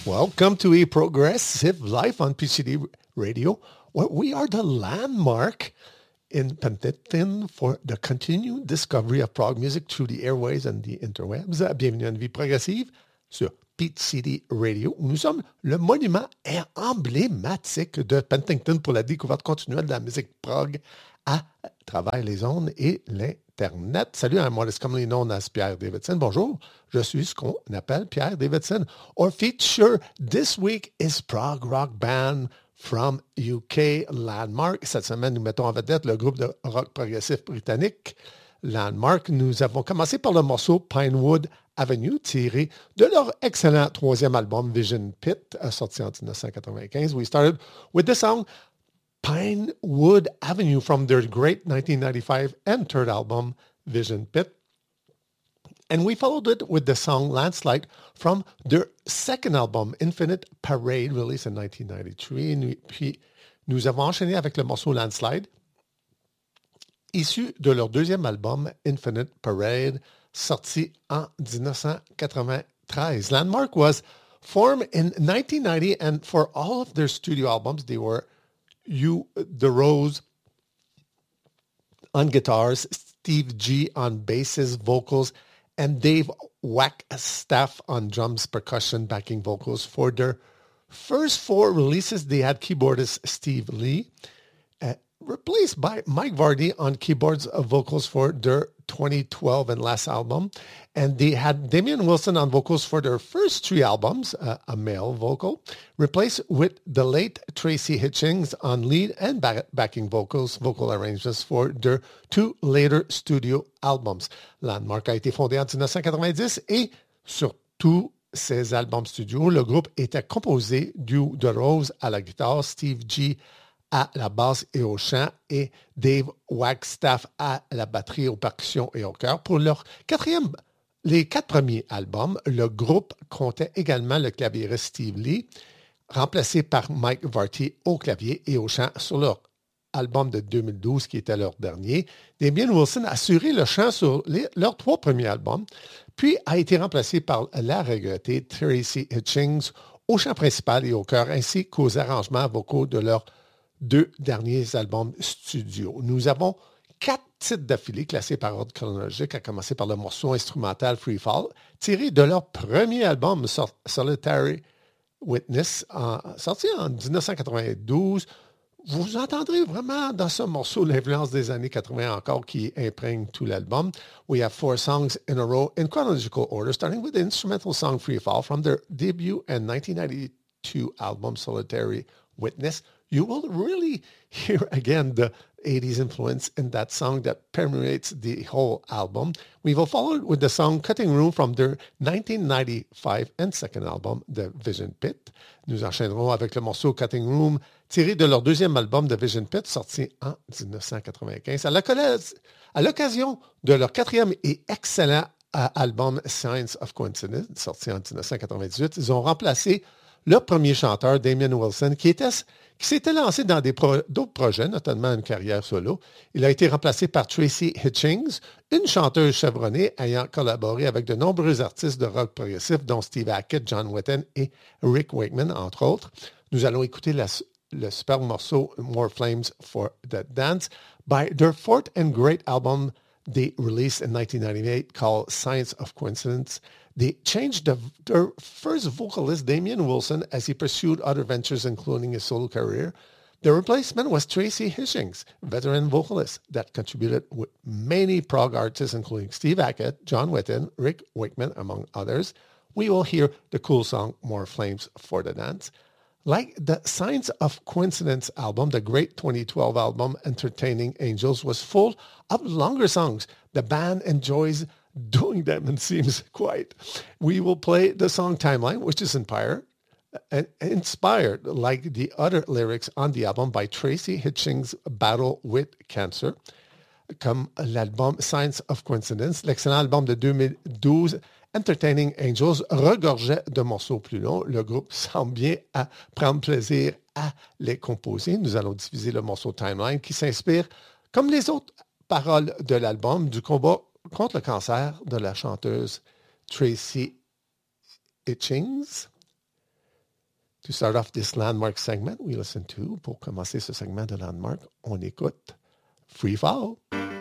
Welcome to A Progressive Life on PCD Radio, where we are the landmark in Penticton for the continued discovery of prog music through the airways and the interwebs. Bienvenue à Une Vie Progressive sur PCD Radio, où nous sommes le monument emblématique de Penticton pour la découverte continuelle de la musique prog à travers les ondes et l'Internet. Salut, I'm what is commonly known as Pierre Davidson. Bonjour, je suis ce qu'on appelle Pierre Davidson. Our feature this week is prog rock band from UK, Landmark. Cette semaine, nous mettons en vedette le groupe de rock progressif britannique, Landmark. Nous avons commencé par le morceau Pinewood Avenue, tiré de leur excellent troisième album Vision Pit, sorti en 1995. We started with the song Pinewood Avenue from their great 1995 and third album, Vision Pit. And we followed it with the song Landslide from their second album, Infinite Parade, released in 1993. Puis, nous avons enchaîné avec le morceau Landslide, issu de leur deuxième album, Infinite Parade, sorti en 1993. Landmark was formed in 1990, and for all of their studio albums, they were Hugh DeRose on guitars, Steve G on basses, vocals, and Dave Wackstaff on drums, percussion, backing vocals. For their first four releases, they had keyboardist Steve Lee, replaced by Mike Vardy on keyboards, vocals for their 2012 and last album. And they had Damian Wilson on vocals for their first three albums, a male vocal, replaced with the late Tracy Hitchings on lead and backing vocals, vocal arrangements for their two later studio albums. Landmark a été fondé en 1990 et sur tous ses albums studio, le groupe était composé d'Hugh DeRose à la guitare, Steve G à la basse et au chant, et Dave Wackstaff à la batterie, aux percussions et au chœur. Pour les quatre premiers albums, le groupe comptait également le claviériste Steve Lee, remplacé par Mike Varty au clavier et au chant sur leur album de 2012, qui était leur dernier. Damian Wilson a assuré le chant sur leurs trois premiers albums, puis a été remplacé par la regrettée Tracy Hitchings au chant principal et au chœur, ainsi qu'aux arrangements vocaux de leurs deux derniers albums studio. Nous avons 4 titres d'affilée classés par ordre chronologique, à commencer par le morceau instrumental Free Fall, tiré de leur premier album Solitary Witness, sorti en 1992. Vous entendrez vraiment dans ce morceau l'influence des années 80 encore qui imprègne tout l'album. We have 4 songs in a row in chronological order, starting with the instrumental song Free Fall from their debut and 1992 album Solitary Witness. You will really hear again the 80s influence in that song that permeates the whole album. We will follow it with the song Cutting Room from their 1995 and second album, The Vision Pit. Nous enchaînerons avec le morceau Cutting Room, tiré de leur deuxième album, The Vision Pit, sorti en 1995. À l'occasion de leur quatrième et excellent album Science of Coincidence, sorti en 1998, ils ont remplacé leur premier chanteur, Damian Wilson, qui s'était lancé dans d'autres projets, notamment une carrière solo. Il a été remplacé par Tracy Hitchings, une chanteuse chevronnée ayant collaboré avec de nombreux artistes de rock progressif, dont Steve Hackett, John Wetton et Rick Wakeman, entre autres. Nous allons écouter le superbe morceau More Flames for the Dance by their fourth and great album they released in 1998 called Science of Coincidence. They changed their first vocalist, Damian Wilson, as he pursued other ventures, including his solo career. The replacement was Tracy Hitchings, veteran vocalist that contributed with many prog artists, including Steve Hackett, John Wetton, Rick Wakeman, among others. We will hear the cool song More Flames for the Dance. Like the Science of Coincidence album, the great 2012 album Entertaining Angels was full of longer songs. The band enjoys doing them and seems quiet. We will play the song Timeline, which is inspired like the other lyrics on the album by Tracy Hitchings' battle with cancer. Comme l'album Science of Coincidence, l'excellent album de 2012 Entertaining Angels regorgeait de morceaux plus longs. Le groupe semble bien à prendre plaisir à les composer. Nous allons diffuser le morceau Timeline qui s'inspire, comme les autres paroles de l'album, du combat contre le cancer de la chanteuse Tracy Hitchings. To start off this Landmark segment, we listen to, pour commencer ce segment de Landmark, on écoute Free Fall.